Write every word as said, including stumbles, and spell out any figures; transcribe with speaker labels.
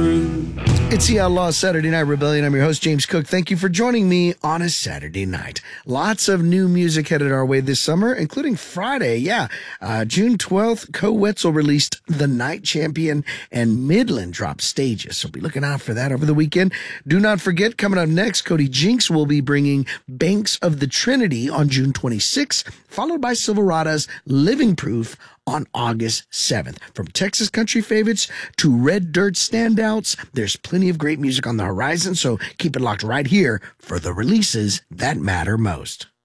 Speaker 1: true.
Speaker 2: It's the Outlaw Saturday Night Rebellion. I'm your host, James Cook. Thank you for joining me on a Saturday night. Lots of new music headed our way this summer, including Friday. Yeah, uh, June twelfth, Co Wetzel released The Night Champion, and Midland dropped Stages. So be looking out for that over the weekend. Do not forget, coming up next, Cody Jinks will be bringing Banks of the Trinity on June twenty-sixth, followed by Silverada's Living Proof on August seventh. From Texas country favorites to red dirt standouts, there's plenty of great music on the horizon, so keep it locked right here for the releases that matter most.